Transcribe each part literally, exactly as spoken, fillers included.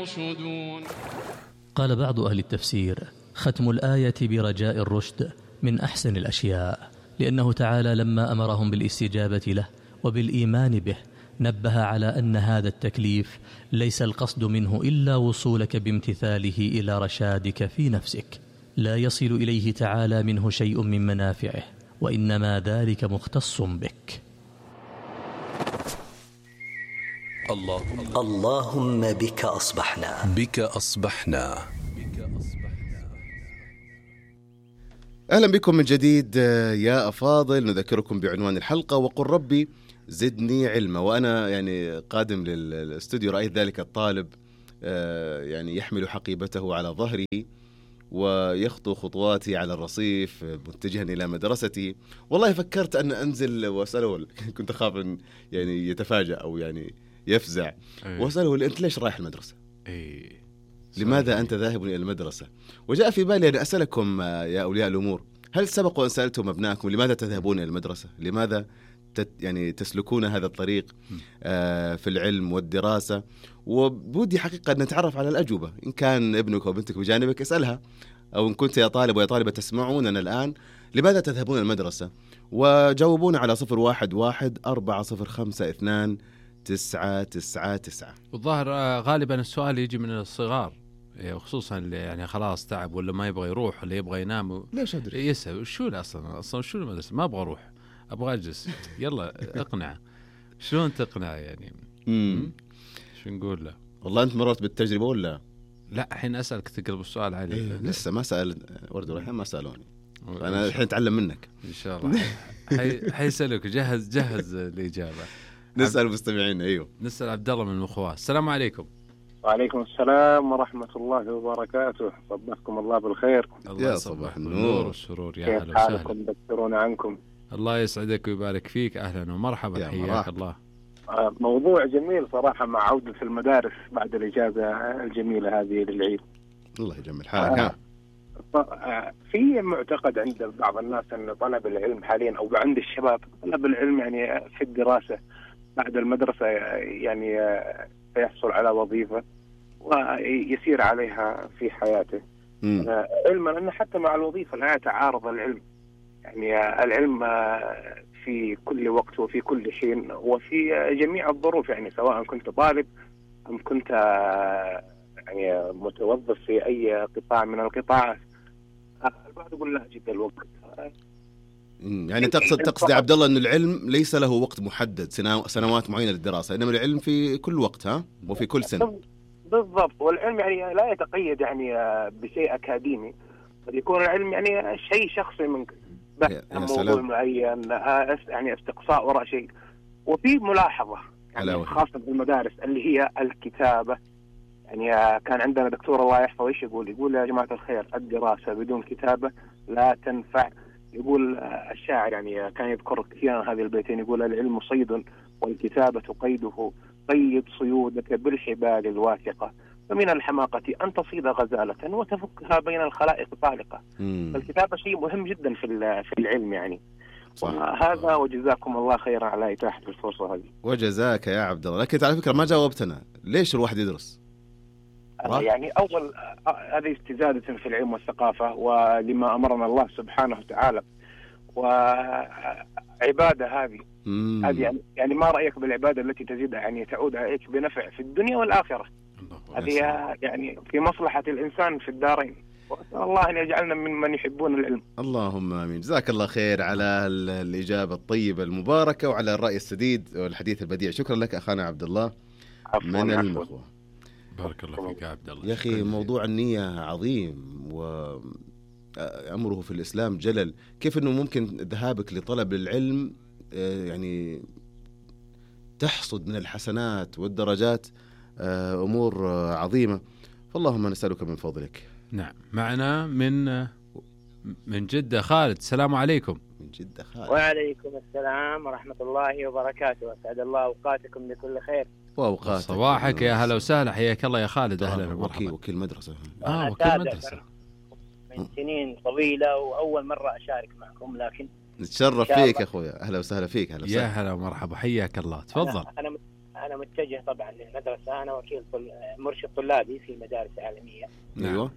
قال بعض أهل التفسير: ختم الآية برجاء الرشد من أحسن الأشياء، لأنه تعالى لما أمرهم بالاستجابة له وبالإيمان به نبه على أن هذا التكليف ليس القصد منه إلا وصولك بامتثاله إلى رشادك في نفسك، لا يصل إليه تعالى منه شيء من منافعه، وإنما ذلك مختص بك. اللهم, اللهم بك أصبحنا بك أصبحنا أهلا بكم من جديد يا أفاضل. نذكركم بعنوان الحلقة: وقل ربي زدني علما. وأنا يعني قادم للاستوديو رأيت ذلك الطالب يعني يحمل حقيبته على ظهره ويخطو خطواتي على الرصيف متجها إلى مدرستي. والله فكرت أن أنزل وأسأله، كنت أخاف أن يعني يتفاجأ أو يعني يفزع، أيه. وأسأله: أنت ليش رايح المدرسة؟ أيه. لماذا أنت ذاهب إلى المدرسة؟ وجاء في بالي أن أسألكم يا أولياء الأمور: هل سبق وأن سألتم أبنائكم لماذا تذهبون إلى المدرسة؟ لماذا تت يعني تسلكون هذا الطريق آه في العلم والدراسة؟ وبودي حقيقة أن نتعرف على الأجوبة. إن كان ابنك أو بنتك بجانبك اسألها، أو إن كنت يا طالب ويا طالبة تسمعوننا الآن لماذا تذهبون إلى المدرسة؟ وجاوبونا على صفر واحد واحد أربعة صفر خمسة اثنان تسعة تسعة تسعة. والظاهر غالبا السؤال يجي من الصغار، خصوصا اللي يعني خلاص تعب ولا ما يبغى يروح ولا يبغى ينام. ليش أدري يسأل شو أصلا أصلا شو المدرسة؟ ما أبغى أروح، أبغى أجلس. يلا اقنع. شلون تقنع يعني؟ امم شو نقول له؟ والله أنت مررت بالتجربة ولا لا؟ الحين أسألك تقلب السؤال علي. إيه لسه ما سأل ورد الريحان، ما سألوني. أنا الحين أتعلم منك إن شاء الله. حي... حيسألك. جهز جهز الإجابة. نسأل المستمعين. أيوه نسأل عبد الله من المخواس. السلام عليكم. وعليكم السلام ورحمة الله وبركاته. صبحكم الله بالخير. الله صباح النور والسرور. يا هلا وسهلا. كيف حالكم؟ دكتورونا عنكم. الله يسعدك ويبارك فيك. أهلا ومرحبا. حياك الله. موضوع جميل صراحة مع عودة المدارس بعد الإجازة الجميلة هذه للعيد. الله يجمل حالك. آه في معتقد عند بعض الناس أن طلب العلم حاليا أو عند الشباب طلب العلم يعني في الدراسة بعد المدرسة يعني يحصل على وظيفة ويسير عليها في حياته. آه علما أن حتى مع الوظيفة لا يتعارض العلم، يعني العلم في كل وقت وفي كل حين وفي جميع الظروف، يعني سواء كنت طالب أم كنت يعني متوظف في أي قطاع من القطاعات. البعض يقول لا جد الوقت. يعني تقصد تقصد يا عبد الله أن العلم ليس له وقت محدد سنوات معينة للدراسة، إنما العلم في كل وقت ها وفي كل سنة. بالضبط. والعلم يعني لا يتقيد يعني بشيء أكاديمي، قد يكون العلم يعني شيء شخصي منك، بحث عن موضوع معين، يعني استقصاء وراء شيء. وفي ملاحظة يعني خاصة بالمدارس اللي هي الكتابة. يعني كان عندنا دكتور الله يحفظه ايش يقول؟ يقول يا جماعة الخير الدراسة بدون كتابة لا تنفع. يقول الشاعر يعني كان يذكر كثيرا هذه البيتين، يقول العلم صيد والكتابة قيده، قيد صيودك بالحبال الواثقة، فمن الحماقة أن تصيد غزالة وتفكها بين الخلائق طالقة. فالكتابة شيء مهم جدا في في العلم يعني. وهذا وجزاكم الله خيرا على إتاحة الفرصة هذه. وجزاك يا عبد الله. لكن على فكرة ما جاوبتنا، ليش الواحد يدرس؟ يعني أول هذه استزادة في العلم والثقافة ولما أمرنا الله سبحانه وتعالى، وعبادة هذه هذه يعني, يعني ما رأيك بالعبادة التي تزيد يعني تعود عليك بنفع في الدنيا والآخرة؟ هذه يعني في مصلحة الإنسان في الدارين. وأسأل الله أن يجعلنا ممن يحبون العلم. اللهم آمين. جزاك الله خير على الإجابة الطيبة المباركة وعلى الرأي السديد والحديث البديع. شكرا لك أخانا عبد الله من المخوة. بارك الله فيك يا عبد الله. يا أخي موضوع النية عظيم وأمره في الإسلام جلل. كيف أنه ممكن ذهابك لطلب العلم يعني تحصد من الحسنات والدرجات أمور عظيمة. فاللهم نسألك من فضلك. نعم. معنا من من جدة خالد. السلام عليكم. من جدة خالد. وعليكم السلام ورحمة الله وبركاته. أسعد الله أوقاتكم بكل خير. وأوقاتك صباحك يا هلا وسهلا. حياك الله يا خالد. أهلا ومرحبا. وكيل, وكيل مدرسة. آه وكيل مدرسة من سنين طويلة وأول مرة أشارك معكم، لكن نتشرف فيك أخويا. أهلا وسهلا فيك. أهلا وسهلا. يا هلا ومرحبا. حياك الله. تفضل. أنا, أنا متجه طبعا للمدرسة، أنا وكيل طل... مرشد طلابي في مدارس عالمية. أيوة.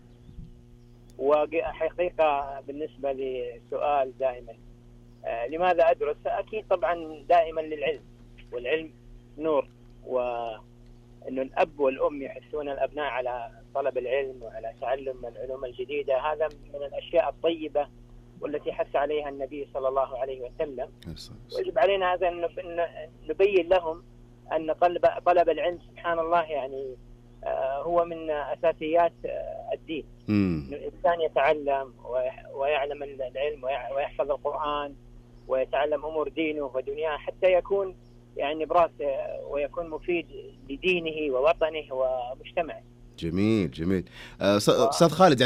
وحقيقة بالنسبة لسؤال دائما آه لماذا أدرس؟ أكيد طبعا دائما للعلم، والعلم نور، وأن الأب والأم يحثون الأبناء على طلب العلم وعلى تعلم العلوم الجديدة، هذا من الأشياء الطيبة والتي حث عليها النبي صلى الله عليه وسلم. ويجب علينا هذا أن نبين لهم أن طلب, طلب العلم سبحان الله يعني آه هو من أساسيات آه الدين. مم. الإنسان يتعلم ويعلم العلم ويحفظ القرآن ويتعلم أمور دينه ودنياه حتى يكون يعني براسه ويكون مفيد لدينه ووطنه ومجتمعه. جميل جميل. أستاذ خالد،